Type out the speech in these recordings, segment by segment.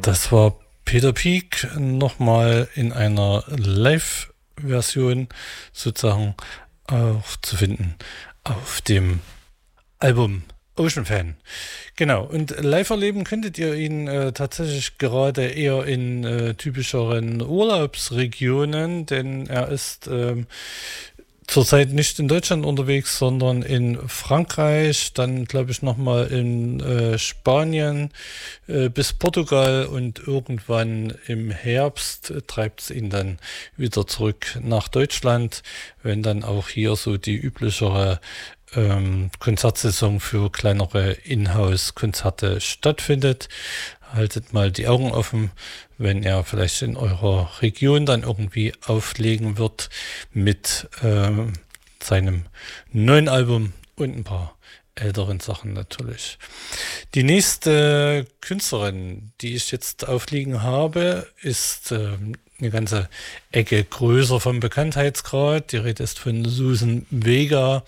Das war Peter Peak nochmal in einer Live-Version sozusagen auch zu finden auf dem Album Ocean Fan. Genau, und live erleben könntet ihr ihn tatsächlich gerade eher in typischeren Urlaubsregionen, denn er ist zurzeit nicht in Deutschland unterwegs, sondern in Frankreich, dann glaube ich nochmal in Spanien bis Portugal und irgendwann im Herbst treibt es ihn dann wieder zurück nach Deutschland, wenn dann auch hier so die üblichere Konzertsaison für kleinere Inhouse-Konzerte stattfindet. Haltet mal die Augen offen, wenn er vielleicht in eurer Region dann irgendwie auflegen wird mit seinem neuen Album und ein paar älteren Sachen natürlich. Die nächste Künstlerin, die ich jetzt aufliegen habe, ist eine ganze Ecke größer vom Bekanntheitsgrad. Die Rede ist von Suzanne Vega,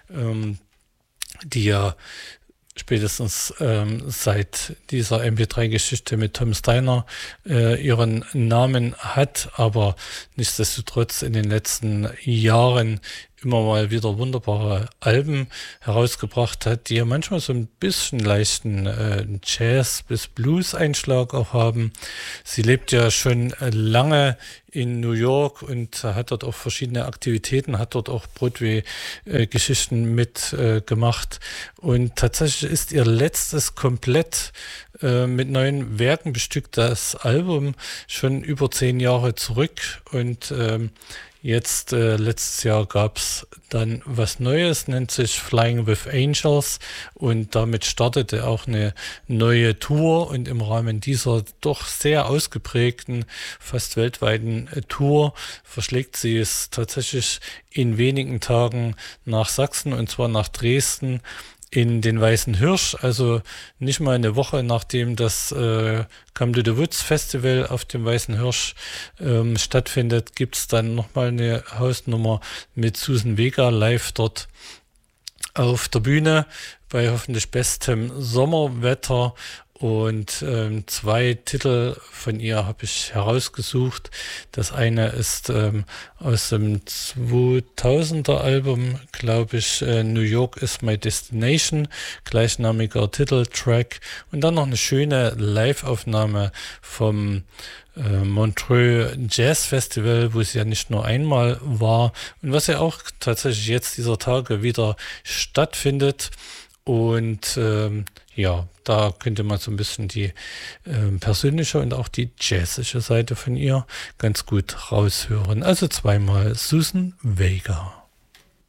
die ja spätestens seit dieser MP3-Geschichte mit Tom Steiner ihren Namen hat, aber nichtsdestotrotz in den letzten Jahren immer mal wieder wunderbare Alben herausgebracht hat, die ja manchmal so ein bisschen leichten Jazz- bis Blues-Einschlag auch haben. Sie lebt ja schon lange in New York und hat dort auch verschiedene Aktivitäten, hat dort auch Broadway-Geschichten mitgemacht. Und tatsächlich ist ihr letztes komplett mit neuen Werken bestücktes Album schon über 10 Jahre zurück. Und jetzt letztes Jahr gab es dann was Neues, nennt sich Flying with Angels, und damit startete auch eine neue Tour, und im Rahmen dieser doch sehr ausgeprägten, fast weltweiten Tour verschlägt sie es tatsächlich in wenigen Tagen nach Sachsen, und zwar nach Dresden, in den Weißen Hirsch, also nicht mal eine Woche nachdem das Come to the Woods Festival auf dem Weißen Hirsch stattfindet, gibt es dann nochmal eine Hausnummer mit Suzanne Vega live dort auf der Bühne bei hoffentlich bestem Sommerwetter. Und 2 Titel von ihr habe ich herausgesucht. Das eine ist aus dem 2000er Album, glaube ich, New York is my destination, gleichnamiger Titeltrack. Und dann noch eine schöne Live-Aufnahme vom Montreux Jazz Festival, wo sie ja nicht nur einmal war und was ja auch tatsächlich jetzt dieser Tage wieder stattfindet. Und ja, da könnte man so ein bisschen die persönliche und auch die jazzische Seite von ihr ganz gut raushören. Also zweimal Suzanne Vega.